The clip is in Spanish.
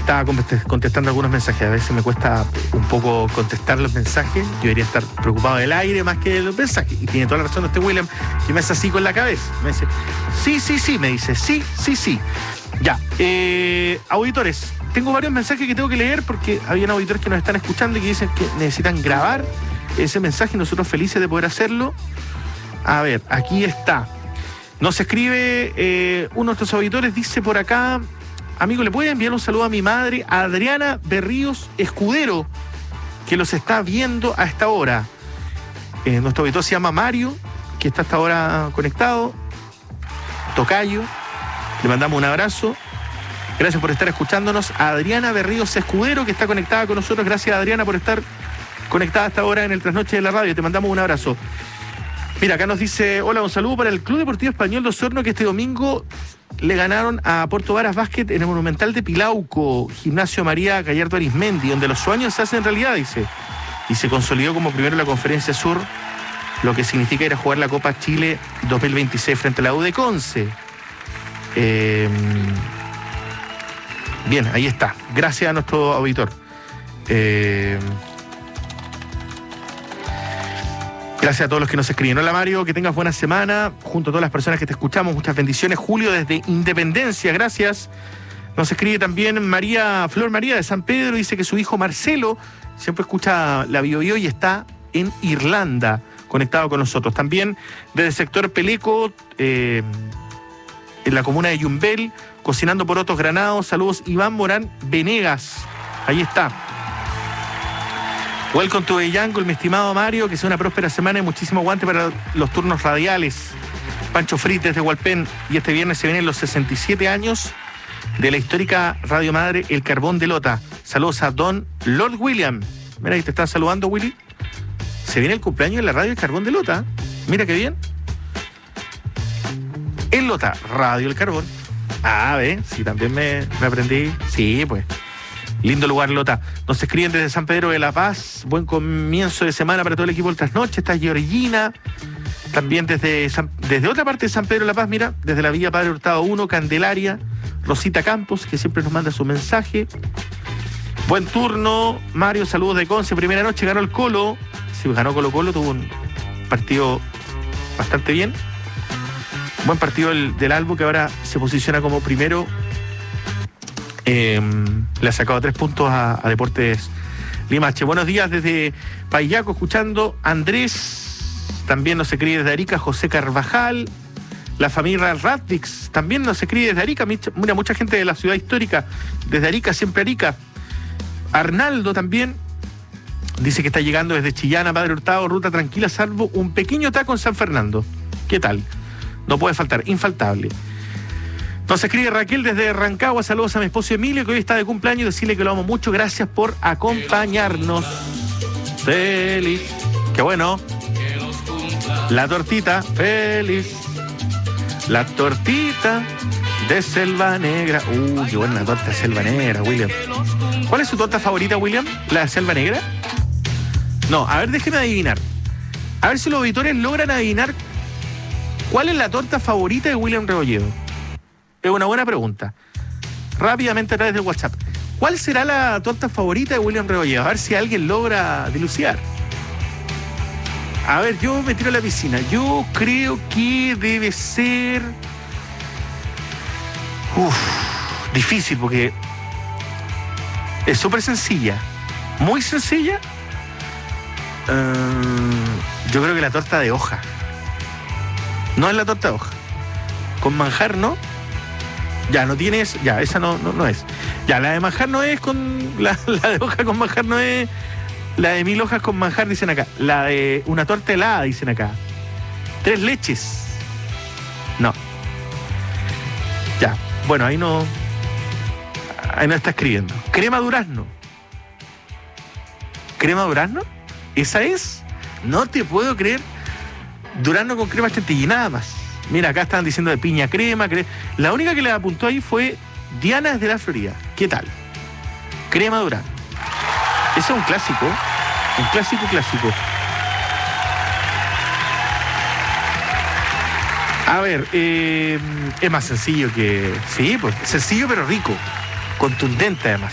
estaba contestando algunos mensajes. A veces me cuesta un poco contestar los mensajes. Yo debería estar preocupado del aire más que de los mensajes. Y tiene toda la razón este William, que me hace así con la cabeza. Me dice, sí, me dice, sí. Ya, auditores, tengo varios mensajes que tengo que leer porque habían auditores que nos están escuchando y que dicen que necesitan grabar ese mensaje y nosotros felices de poder hacerlo. A ver, aquí está. Nos escribe uno de nuestros auditores, dice por acá: amigo, ¿le puede enviar un saludo a mi madre, Adriana Berríos Escudero, que los está viendo a esta hora? Nuestro auditor se llama Mario, que está hasta ahora conectado. Tocayo, le mandamos un abrazo. Gracias por estar escuchándonos. A Adriana Berríos Escudero, que está conectada con nosotros. Gracias, Adriana, por estar conectada hasta ahora en el Trasnoche de la Radio. Te mandamos un abrazo. Mira, acá nos dice: hola, un saludo para el Club Deportivo Español de Osorno, que este domingo le ganaron a Puerto Varas Básquet en el Monumental de Pilauco, Gimnasio María Gallardo Arismendi, donde los sueños se hacen realidad, dice. Y se consolidó como primero en la Conferencia Sur, lo que significa ir a jugar la Copa Chile 2026 frente a la U de Conce. Bien, ahí está. Gracias a nuestro auditor. Gracias a todos los que nos escriben. Hola, Mario, que tengas buena semana junto a todas las personas que te escuchamos. Muchas bendiciones. Julio desde Independencia, gracias. Nos escribe también Flor María de San Pedro. Dice que su hijo Marcelo siempre escucha la Bio Bio y está en Irlanda, conectado con nosotros. También desde el sector Peleco, en la comuna de Yumbel, cocinando porotos granados. Saludos, Iván Morán Venegas. Ahí está. Welcome to the jungle, mi estimado Mario, que sea una próspera semana y muchísimo aguante para los turnos radiales. Pancho Fritz desde Hualpén, y este viernes se vienen los 67 años de la histórica Radio Madre El Carbón de Lota. Saludos a Don Lord William. Mira, ahí te están saludando, Willy. Se viene el cumpleaños de la Radio El Carbón de Lota. Mira qué bien. En Lota, Radio El Carbón. Ah, ve, sí, también me aprendí. Sí, pues. Lindo lugar, Lota. Nos escriben desde San Pedro de la Paz. Buen comienzo de semana para todo el equipo del Trasnoche. Está Georgina. También desde otra parte de San Pedro de la Paz, mira, desde la Villa Padre Hurtado 1, Candelaria. Rosita Campos, que siempre nos manda su mensaje. Buen turno, Mario. Saludos de Conce. Primera noche ganó el Colo. Sí, ganó Colo-Colo. Tuvo un partido bastante bien. Buen partido del Albo, que ahora se posiciona como primero. Le ha sacado 3 puntos a Deportes Limache. Buenos días desde Payaco, escuchando. Andrés también nos escribe desde Arica. José Carvajal. La familia Radvix también nos escribe desde Arica. Mira, mucha gente de la ciudad histórica, desde Arica, siempre Arica. Arnaldo también dice que está llegando desde Chillana, Padre Hurtado, ruta tranquila, salvo un pequeño taco en San Fernando. ¿Qué tal? No puede faltar, infaltable. Nos escribe Raquel desde Rancagua. Saludos a mi esposo Emilio, que hoy está de cumpleaños. Decirle que lo amo mucho. Gracias por acompañarnos. Feliz. Qué bueno. La tortita. Feliz. La tortita de Selva Negra. Qué buena la torta de Selva Negra, William. ¿Cuál es su torta favorita, William? ¿La de Selva Negra? No, a ver, déjenme adivinar. A ver si los auditores logran adivinar cuál es la torta favorita de William Rebolledo. Es una buena pregunta. Rápidamente a través del WhatsApp. ¿Cuál será la torta favorita de William Rebolledo? A ver si alguien logra dilucidar. A ver, yo me tiro a la piscina. Yo creo que debe ser... difícil porque es súper sencilla. Muy sencilla. Yo creo que la torta de hoja. No es la torta de hoja. Con manjar, ¿no? Ya, no tienes... Ya, esa no es. Ya, la de manjar no es con... La de hoja con manjar no es... La de 1000 hojas con manjar, dicen acá. La de una torta helada, dicen acá. 3 leches. No. Ya, bueno, ahí no está escribiendo. Crema durazno. ¿Crema durazno? ¿Esa es? No te puedo creer. Durazno con crema chantilly, nada más. Mira, acá estaban diciendo de piña crema. La única que le apuntó ahí fue Diana desde la Florida. ¿Qué tal? Crema durazno. Ese es un clásico. Un clásico. A ver, es más sencillo que... Sí, pues sencillo pero rico. Contundente además.